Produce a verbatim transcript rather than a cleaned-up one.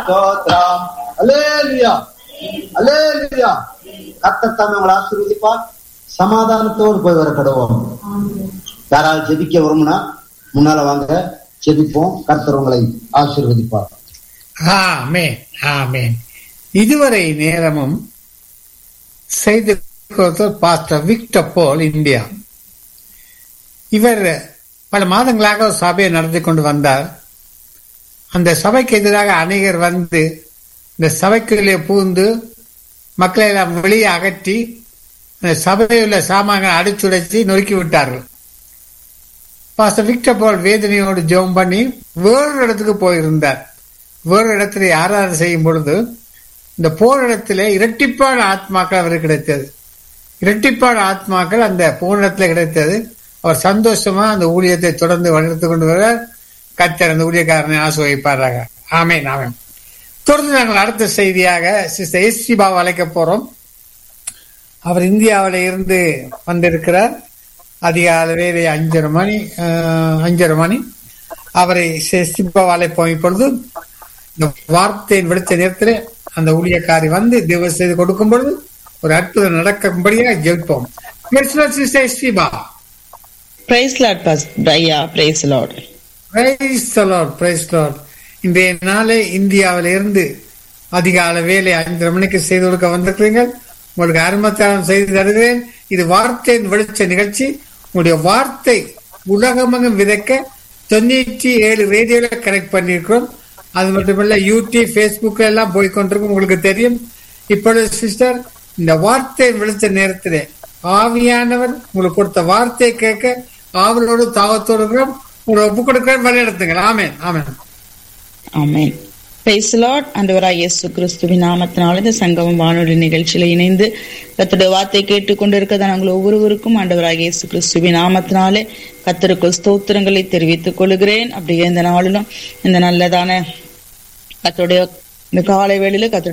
ஸ்தோத்திரம். அல்லேலூயா, அல்லேலூயா. கர்த்தர் தாமே உங்களை ஆசீர்வதிப்பார். சமாதானத்தோடு போய் வரப்படுவோம். யாராவது ஜெபிக்க வரும்னா முன்னால வாங்க, ஜெபிப்போம். கர்த்தர் உங்களை ஆசீர்வதிப்பார். ஆமென், ஆமென். இதுவரை நேரமும் செய்து பாஸ்டர் விக்டர் போல் இந்தியா. இவர் பல மாதங்களாக ஒரு சபையை நடத்தி கொண்டு வந்தார். அந்த சபைக்கு எதிராக அநேகர் வந்து இந்த சபைக்குள்ளே பூந்து மக்களை எல்லாம் வெளியே அகற்றி அந்த சபையில் உள்ள சாமான்களை அடிச்சுடைச்சி நொறுக்கி விட்டார்கள். பாஸ்டர் விக்டர் போல் வேதனையோடு ஜெபம் பண்ணி வேறு இடத்துக்கு போயிருந்தார். வேறு இடத்துல ஆராதனை செய்யும் பொழுது இந்த போர் இடத்துல இரட்டிப்பான ஆத்மாக்கள் அவருக்கு கிடைத்தது. இரட்டிப்பான ஆத்மாக்கள் அந்த போர் இடத்துல கிடைத்தது. அவர் சந்தோஷமா அந்த ஊழியத்தை தொடர்ந்து வளர்த்து கொண்டு வர கர்த்தர் அந்த ஊழியக்காரனை ஆசீர்வதிப்பாராக. ஆமென், ஆமென். தொடர்ந்து நாங்கள் அடுத்த செய்தியாக சிஸ்டர் எஸ் சி பாபு அழைக்க போறோம். அவர் இந்தியாவில இருந்து வந்திருக்கிறார். அதிகாலை அஞ்சரை மணி அஞ்சரை மணி அவரை எஸ் சி பாபு அழைப்போம். இப்பொழுது இந்த வார்த்தையின் வெளிச்ச நேரத்தில் அந்த ஊழியக்காரி வந்து தேவ செய்து கொடுக்கும் பொழுது ஒரு அற்புதம் நடக்கும்படியாக ஜெபிப்போம். Praise Lord, Pastor. Yeah, praise Lord. Praise the Lord, praise the Lord. இன்றைய நாளே இந்தியாவில இருந்து அதிகாலை வேலை அஞ்சரை மணிக்கு செய்து கொடுக்க வந்திருக்கிறீர்கள். உங்களுக்கு அருமத்தாரம் செய்து தருகிறேன். இது வார்த்தையின் வெளிச்ச நிகழ்ச்சி. உங்களுடைய வார்த்தை உலகமெங்கும் விதைக்க தொண்ணூற்றி ஏழு ரேடியோல கனெக்ட் பண்ணிருக்கிறோம். அது மட்டுமல்ல யூடியூப், பேஸ்புக் எல்லாம் போய்கொண்டிருக்கும், உங்களுக்கு தெரியும். இப்பொழுது சிஸ்டர், இந்த வார்த்தை விழித்த நேரத்திலே ஆவியானவர் உங்களுக்கு கொடுத்த வார்த்தையை கேட்க ஆவலோடு தாகத்தோடு உங்களை ஒப்பு கொடுக்க வழிநடத்துங்கள். ஆமென், ஆமென், ஆமென். Praise the Lord. ஆண்டவராகிய இயேசு கிறிஸ்துவின் நாமத்தினால இந்த சங்கமம் வானொலி நிகழ்ச்சியில இணைந்து கர்த்தருடைய வார்த்தை கேட்டுக்கொண்டிருக்கிறதா நாங்கள் ஒவ்வொருவருக்கும் ஆண்டவராகிய இயேசு கிறிஸ்துவின் நாமத்தினாலே கர்த்தருக்கு ஸ்தோத்திரங்களை தெரிவித்துக் கொள்கிறேன். அப்படியே இந்த நாளிலும் இந்த நல்லதான கர்த்தருடைய இந்த காலை வேளையில கர்த்தருடைய